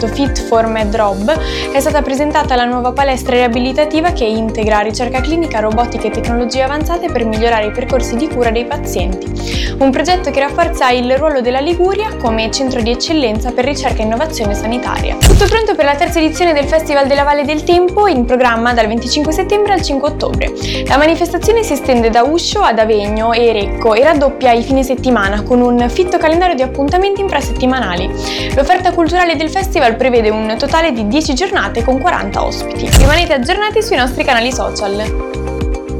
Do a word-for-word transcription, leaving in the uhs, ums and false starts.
progetto Fit for MedRob è stata presentata la nuova palestra riabilitativa che integra ricerca clinica, robotica e tecnologie avanzate per migliorare i percorsi di cura dei pazienti. Un progetto che rafforza il ruolo della Liguria come centro di eccellenza per ricerca e innovazione sanitaria. Tutto pronto per la terza edizione del Festival della Valle del Tempo, in programma dal venticinque settembre al cinque ottobre. La manifestazione si estende da Uscio ad Avegno e Recco e raddoppia i fine settimana con un fitto calendario di appuntamenti infrasettimanali. L'offerta culturale del festival prevede un totale di dieci giornate con quaranta ospiti. Rimanete aggiornati sui nostri canali social.